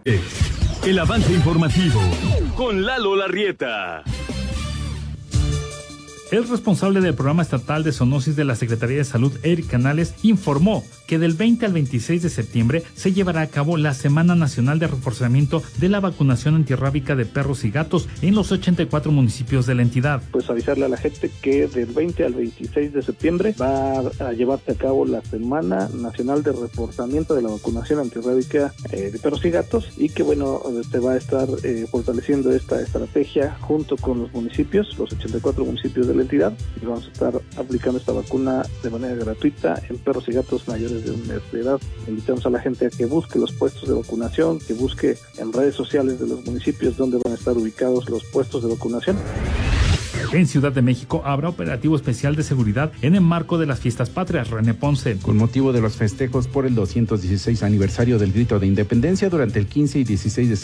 El avance informativo con Lalo Larrieta. El responsable del programa estatal de zoonosis de la Secretaría de Salud, Eric Canales, informó que del 20 al 26 de septiembre se llevará a cabo la Semana Nacional de Reforzamiento de la Vacunación Antirrábica de Perros y Gatos en los 84 municipios de la entidad. Pues avisarle a la gente que del 20 al 26 de septiembre va a llevarse a cabo la Semana Nacional de Reforzamiento de la Vacunación Antirrábica de Perros y Gatos, y que bueno, se va a estar fortaleciendo esta estrategia junto con los municipios, los 84 municipios de la entidad, y vamos a estar aplicando esta vacuna de manera gratuita en perros y gatos mayores de un mes de edad. Invitamos a la gente a que busque los puestos de vacunación, que busque en redes sociales de los municipios donde van a estar ubicados los puestos de vacunación. En Ciudad de México habrá operativo especial de seguridad en el marco de las Fiestas Patrias. René Ponce. Con motivo de los festejos por el 216 aniversario del Grito de Independencia durante el 15 y 16 de